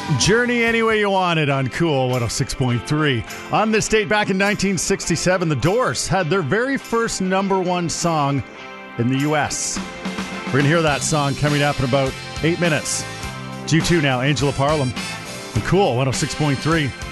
Journey Any Way You Want It on Cool 106.3. On this date back in 1967, The Doors had their very first number one song in the U.S. We're going to hear that song coming up in about 8 minutes. It's U2 now, Angel of Harlem on Cool 106.3.